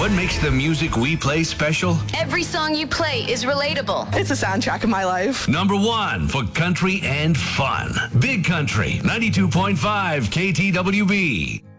What makes the music we play special? Every song you play is relatable. It's a soundtrack of my life. Number one for country and fun. Big Country, 92.5 KTWB.